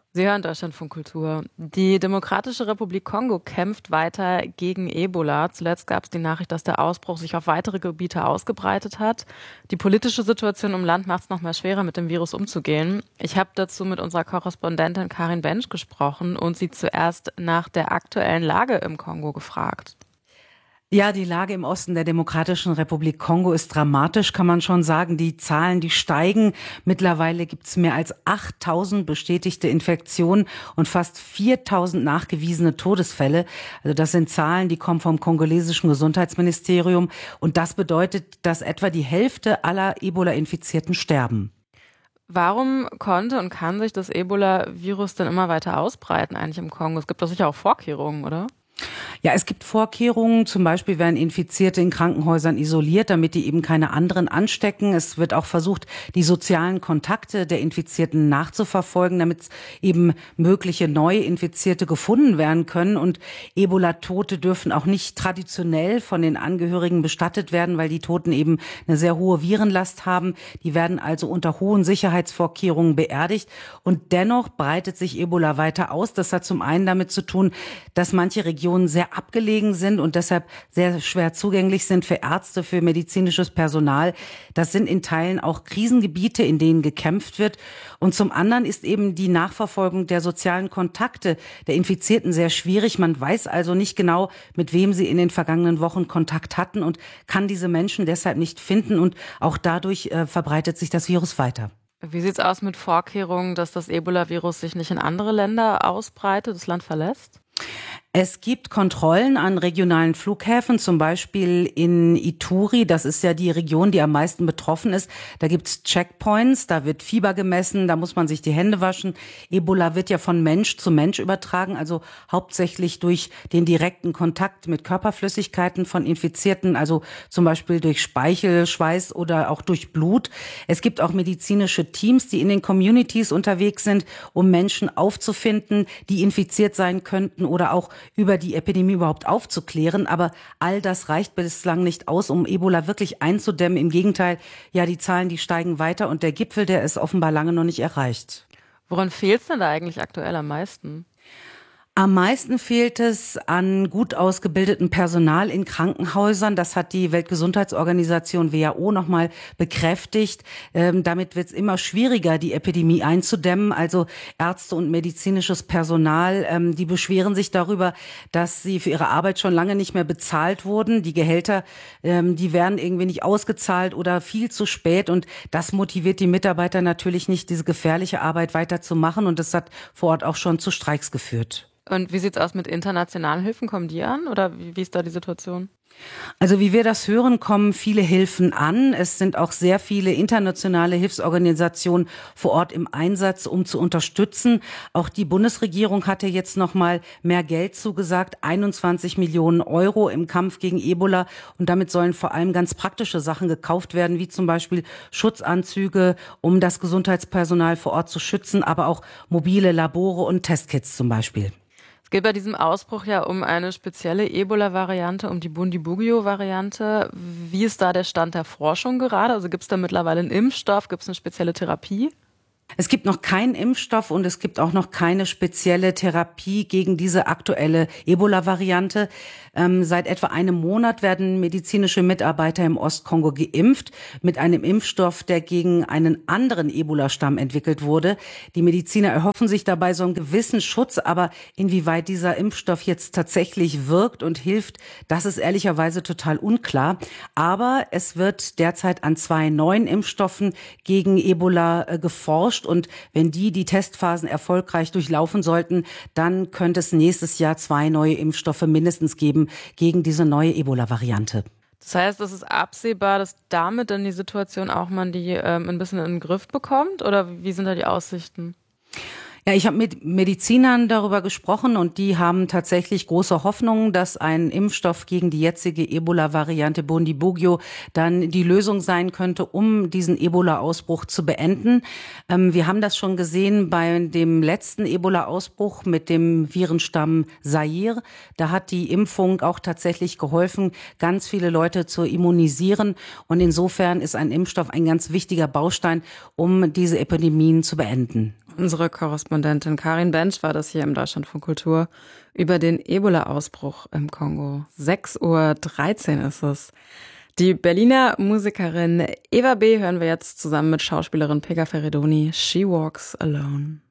Sie hören Deutschlandfunk Kultur. Die Demokratische Republik Kongo kämpft weiter gegen Ebola. Zuletzt gab es die Nachricht, dass der Ausbruch sich auf weitere Gebiete ausgebreitet hat. Die politische Situation im Land macht es noch mal schwerer, mit dem Virus umzugehen. Ich habe dazu mit unserer Korrespondentin Karin Bensch gesprochen und sie zuerst nach der aktuellen Lage im Kongo gefragt. Ja, die Lage im Osten der Demokratischen Republik Kongo ist dramatisch, kann man schon sagen. Die Zahlen, die steigen. Mittlerweile gibt es mehr als 8.000 bestätigte Infektionen und fast 4.000 nachgewiesene Todesfälle. Also das sind Zahlen, die kommen vom kongolesischen Gesundheitsministerium. Und das bedeutet, dass etwa die Hälfte aller Ebola-Infizierten sterben. Warum konnte und kann sich das Ebola-Virus denn immer weiter ausbreiten eigentlich im Kongo? Es gibt doch sicher auch Vorkehrungen, oder? Ja, es gibt Vorkehrungen. Zum Beispiel werden Infizierte in Krankenhäusern isoliert, damit die eben keine anderen anstecken. Es wird auch versucht, die sozialen Kontakte der Infizierten nachzuverfolgen, damit eben mögliche neue Infizierte gefunden werden können. Und Ebola-Tote dürfen auch nicht traditionell von den Angehörigen bestattet werden, weil die Toten eben eine sehr hohe Virenlast haben. Die werden also unter hohen Sicherheitsvorkehrungen beerdigt. Und dennoch breitet sich Ebola weiter aus. Das hat zum einen damit zu tun, dass manche Regionen sehr abgelegen sind und deshalb sehr schwer zugänglich sind für Ärzte, für medizinisches Personal. Das sind in Teilen auch Krisengebiete, in denen gekämpft wird. Und zum anderen ist eben die Nachverfolgung der sozialen Kontakte der Infizierten sehr schwierig. Man weiß also nicht genau, mit wem sie in den vergangenen Wochen Kontakt hatten und kann diese Menschen deshalb nicht finden. Und auch dadurch verbreitet sich das Virus weiter. Wie sieht's aus mit Vorkehrungen, dass das Ebola-Virus sich nicht in andere Länder ausbreitet, das Land verlässt? Es gibt Kontrollen an regionalen Flughäfen, zum Beispiel in Ituri. Das ist ja die Region, die am meisten betroffen ist. Da gibt's Checkpoints, da wird Fieber gemessen, da muss man sich die Hände waschen. Ebola wird ja von Mensch zu Mensch übertragen, also hauptsächlich durch den direkten Kontakt mit Körperflüssigkeiten von Infizierten, also zum Beispiel durch Speichel, Schweiß oder auch durch Blut. Es gibt auch medizinische Teams, die in den Communities unterwegs sind, um Menschen aufzufinden, die infiziert sein könnten oder auch über die Epidemie überhaupt aufzuklären. Aber all das reicht bislang nicht aus, um Ebola wirklich einzudämmen. Im Gegenteil, ja, die Zahlen, die steigen weiter und der Gipfel, der ist offenbar lange noch nicht erreicht. Woran fehlt es denn da eigentlich aktuell am meisten? Am meisten fehlt es an gut ausgebildetem Personal in Krankenhäusern. Das hat die Weltgesundheitsorganisation WHO nochmal bekräftigt. Damit wird es immer schwieriger, die Epidemie einzudämmen. Also Ärzte und medizinisches Personal, die beschweren sich darüber, dass sie für ihre Arbeit schon lange nicht mehr bezahlt wurden. Die Gehälter, die werden irgendwie nicht ausgezahlt oder viel zu spät. Und das motiviert die Mitarbeiter natürlich nicht, diese gefährliche Arbeit weiterzumachen. Und das hat vor Ort auch schon zu Streiks geführt. Und wie sieht's aus mit internationalen Hilfen? Kommen die an oder wie ist da die Situation? Also wie wir das hören, kommen viele Hilfen an. Es sind auch sehr viele internationale Hilfsorganisationen vor Ort im Einsatz, um zu unterstützen. Auch die Bundesregierung hatte jetzt noch mal mehr Geld zugesagt, 21 Millionen Euro im Kampf gegen Ebola. Und damit sollen vor allem ganz praktische Sachen gekauft werden, wie zum Beispiel Schutzanzüge, um das Gesundheitspersonal vor Ort zu schützen, aber auch mobile Labore und Testkits zum Beispiel. Es geht bei diesem Ausbruch ja um eine spezielle Ebola-Variante, um die Bundibugyo-Variante. Wie ist da der Stand der Forschung gerade? Also gibt es da mittlerweile einen Impfstoff? Gibt es eine spezielle Therapie? Es gibt noch keinen Impfstoff und es gibt auch noch keine spezielle Therapie gegen diese aktuelle Ebola-Variante. Seit etwa einem Monat werden medizinische Mitarbeiter im Ostkongo geimpft mit einem Impfstoff, der gegen einen anderen Ebola-Stamm entwickelt wurde. Die Mediziner erhoffen sich dabei so einen gewissen Schutz, aber inwieweit dieser Impfstoff jetzt tatsächlich wirkt und hilft, das ist ehrlicherweise total unklar. Aber es wird derzeit an 2 neuen Impfstoffen gegen Ebola geforscht. Und wenn die Testphasen erfolgreich durchlaufen sollten, dann könnte es nächstes Jahr 2 neue Impfstoffe mindestens geben gegen diese neue Ebola-Variante. Das heißt, es ist absehbar, dass damit dann die Situation auch man die ein bisschen in den Griff bekommt? Oder wie sind da die Aussichten? Ja, ich habe mit Medizinern darüber gesprochen und die haben tatsächlich große Hoffnung, dass ein Impfstoff gegen die jetzige Ebola-Variante Bundibugyo dann die Lösung sein könnte, um diesen Ebola-Ausbruch zu beenden. Wir haben das schon gesehen bei dem letzten Ebola-Ausbruch mit dem Virenstamm Zaire. Da hat die Impfung auch tatsächlich geholfen, ganz viele Leute zu immunisieren. Und insofern ist ein Impfstoff ein ganz wichtiger Baustein, um diese Epidemien zu beenden. Unsere Korrespondentin Karin Bench war das hier im Deutschlandfunk Kultur über den Ebola-Ausbruch im Kongo. 6:13 Uhr ist es. Die Berliner Musikerin Eva B. hören wir jetzt zusammen mit Schauspielerin Pegah Feredoni, She Walks Alone.